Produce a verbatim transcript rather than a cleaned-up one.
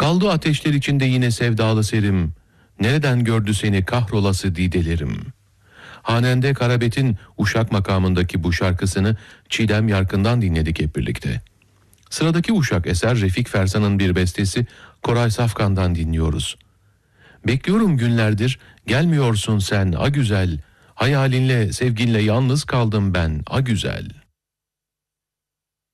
Kaldı ateşler içinde yine sevdalı serim, nereden gördü seni kahrolası didelerim. Hanende Karabet'in Uşak makamındaki bu şarkısını Çiğdem Yarkın'dan dinledik hep birlikte. Sıradaki Uşak eser Refik Fersan'ın bir bestesi Koray Safkan'dan dinliyoruz. Bekliyorum günlerdir, gelmiyorsun sen a güzel, hayalinle sevginle yalnız kaldım ben a güzel.